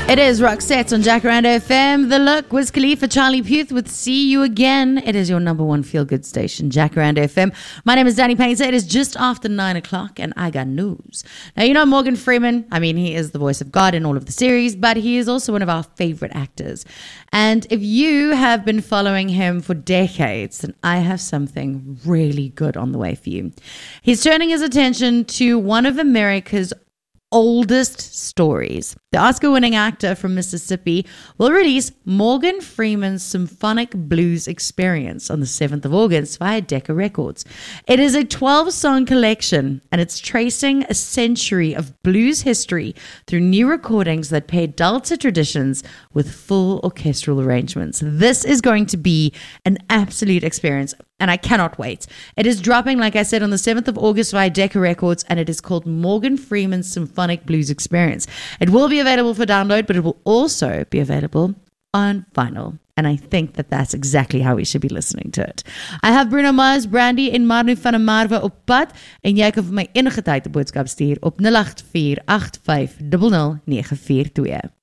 It is Roxette on Jacaranda FM. The Look, Wiz Khalifa, Charlie Puth with See You Again. It is your number one feel-good station, Jacaranda FM. My name is Danny Painter. It is just after 9 o'clock and I got news. Now, you know Morgan Freeman. I mean, he is the voice of God in all of the series, but he is also one of our favorite actors. And if you have been following him for decades, then I have something really good on the way for you. He's turning his attention to one of America's oldest stories. The Oscar-winning actor from Mississippi will release Morgan Freeman's Symphonic Blues Experience on the 7th of August via Decca Records. It is a 12-song collection, and it's tracing a century of blues history through new recordings that pair dulcet traditions with full orchestral arrangements. This is going to be an absolute experience, and I cannot wait. It is dropping, like I said, on the 7th of August via Decca Records, and it is called Morgan Freeman's Symphonic Blues Experience. It will be available for download, but it will also be available on vinyl. And I think that that's exactly how we should be listening to it. I have Bruno Mars, Brandy en Manu van der Marwe op pad, en jy kan vir my enige tyd 'n boodskap stuur op 0848500942.